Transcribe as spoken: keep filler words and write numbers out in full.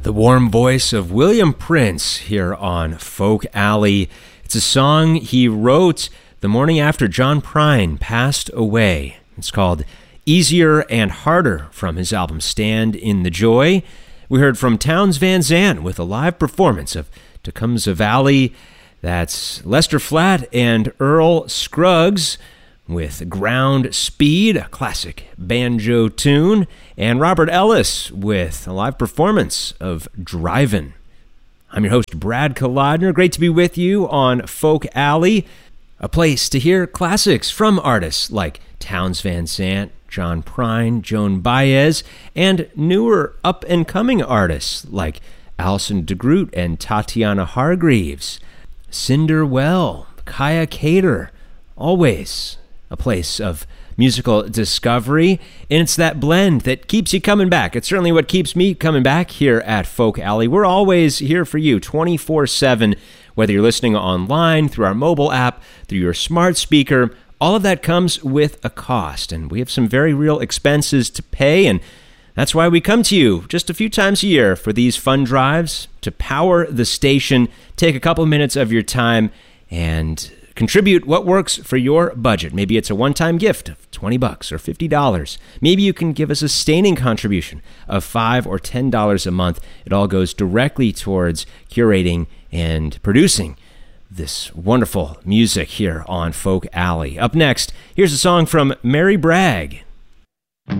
The warm voice of William Prince here on Folk Alley. It's a song he wrote the morning after John Prine passed away. It's called Easier and Harder from his album Stand in the Joy. We heard from Townes Van Zandt with a live performance of Tecumseh Valley. That's Lester Flatt and Earl Scruggs with Ground Speed, a classic banjo tune, and Robert Ellis with a live performance of Drivin'. I'm your host, Brad Kolodner. Great to be with you on Folk Alley, a place to hear classics from artists like Townes Van Zandt, John Prine, Joan Baez, and newer up-and-coming artists like Alison DeGroot and Tatiana Hargreaves, Cinder Well, Kaya Cater, always a place of musical discovery, and it's that blend that keeps you coming back. It's certainly what keeps me coming back here at Folk Alley. We're always here for you twenty-four seven, whether you're listening online, through our mobile app, through your smart speaker. All of that comes with a cost, and we have some very real expenses to pay, and that's why we come to you just a few times a year for these fun drives to power the station. Take a couple minutes of your time and contribute what works for your budget. Maybe it's a one-time gift of twenty bucks or fifty dollars. Maybe you can give a sustaining contribution of five or ten dollars a month. It all goes directly towards curating and producing this wonderful music here on Folk Alley. Up next, here's a song from Mary Bragg.